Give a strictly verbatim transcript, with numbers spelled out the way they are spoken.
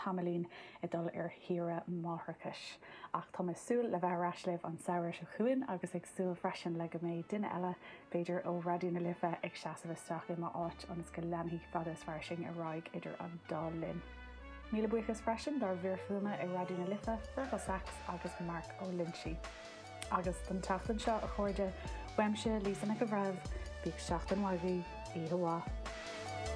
tamalín I dul ar hire máthracis. Ach tá súil le bheith reislih an saoir se chuin agus ag súil freisin le go méid duine eile beidir ó radioúna lifa ag seasamhisteach I má áit ans go leanaí fadas farsing a ráig idir an dá linn. Míle buchas freisin dar bhíorfúna I radioúna lifa Virgil Sachs agus Mark Ó Lynchy. Agus den tatan seo a chuirde weimse lísanna go bhreh bíag seachtain waigí ihuá.